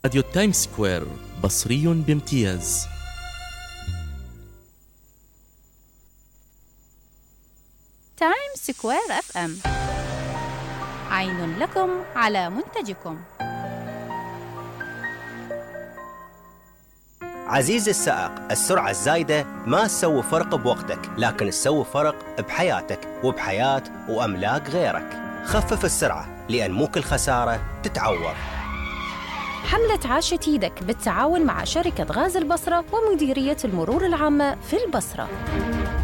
راديو تايم سكوير بصري بامتياز. تايم سكوير اف ام، عين لكم على منتجكم. عزيزي السائق، السرعة الزايدة ما تسوي فرق بوقتك، لكن تسوي فرق بحياتك وبحياة وأملاك غيرك. خفف السرعة، لأن مو كل خسارة تتعوض. حملة عاشة ايدك بالتعاون مع شركة غاز البصرة ومديرية المرور العامة في البصرة.